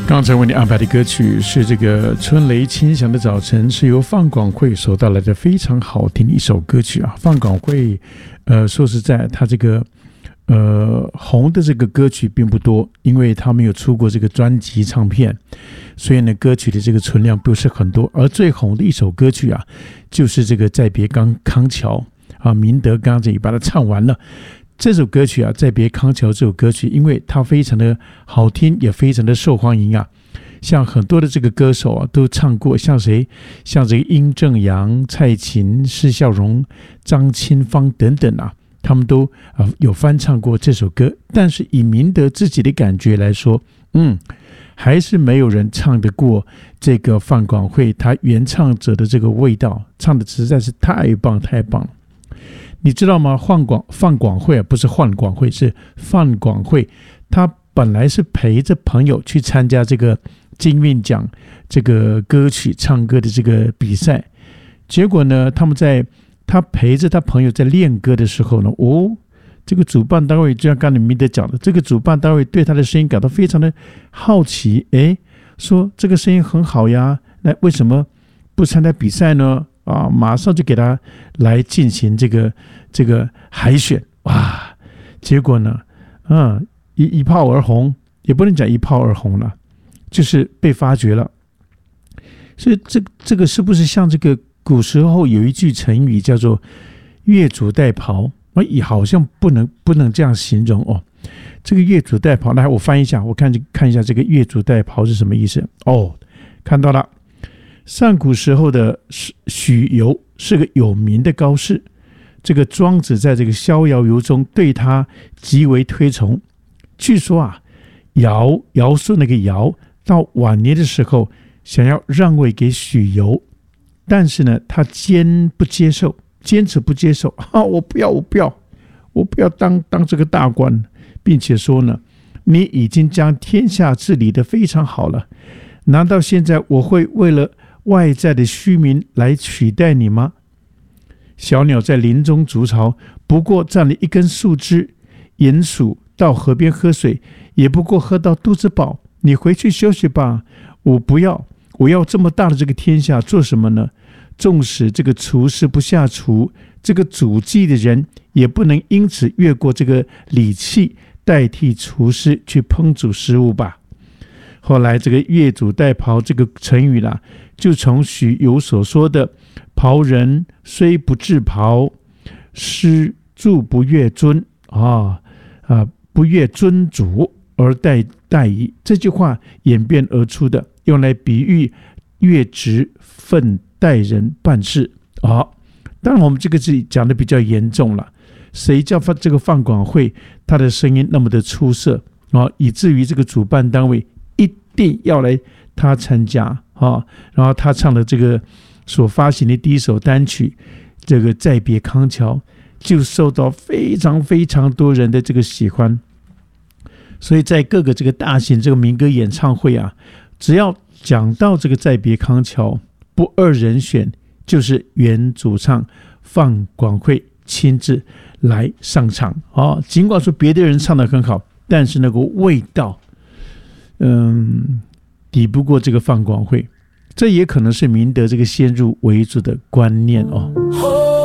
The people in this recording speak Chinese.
刚才为你安排的歌曲是这个春雷清响的早晨，是由范广惠所带来的非常好听的一首歌曲啊。范广惠说实在他这个红的这个歌曲并不多，因为他没有出过这个专辑唱片，所以呢歌曲的这个存量不是很多。而最红的一首歌曲啊，就是这个再别康桥啊，明德刚才也把它唱完了。这首歌曲啊，再别康桥这首歌曲，因为它非常的好听，也非常的受欢迎啊。像很多的这个歌手啊，都唱过，像谁？像这个殷正阳、蔡琴、施孝荣、张清芳等等啊，他们都有翻唱过这首歌。但是以明德自己的感觉来说，还是没有人唱得过这个范广惠他原唱者的这个味道，唱的实在是太棒太棒了。你知道吗？范广惠不是范广惠，是范广惠。他本来是陪着朋友去参加这个金韵奖这个歌曲唱歌的这个比赛，结果呢，他陪着他朋友在练歌的时候呢，这个主办单位就像刚才明德讲的，这个主办单位对他的声音感到非常的好奇，说这个声音很好呀，那为什么不参加比赛呢？马上就给他来进行这个海选，哇！结果呢，一炮而红，也不能讲一炮而红了，就是被发掘了。所以这个是不是像这个古时候有一句成语叫做越俎代庖？好像不能这样形容哦。这个越俎代庖，来我翻译一下，我看一下这个越俎代庖是什么意思哦。看到了。上古时候的许由是个有名的高士，这个庄子在这个《逍遥游》中对他极为推崇。据说啊，尧舜那个尧到晚年的时候想要让位给许由，但是呢，他坚持不接受我不要当这个大官，并且说呢，你已经将天下治理得非常好了，难道现在我会为了外在的虚名来取代你吗？小鸟在林中筑巢，不过占了一根树枝；鼹鼠到河边喝水，也不过喝到肚子饱。你回去休息吧，我不要，我要这么大的这个天下做什么呢？纵使这个厨师不下厨，这个煮祭的人也不能因此越过这个礼器，代替厨师去烹煮食物吧。后来这个越俎代庖这个成语啦，就从许由所说的庖人虽不至庖，师助不越尊不越尊主而待矣，这句话演变而出的，用来比喻越职分待人办事当然我们这个字讲的比较严重了，谁叫这个范广惠他的声音那么的出色以至于这个主办单位一定要来他参加然后他唱的这个所发行的第一首单曲这个再别康桥就受到非常非常多人的这个喜欢。所以在各个这个大型这个民歌演唱会啊，只要讲到这个再别康桥，不二人选就是原主唱范广惠亲自来上场尽管说别的人唱得很好，但是那个味道抵不过这个范广惠，这也可能是明德这个先入为主的观念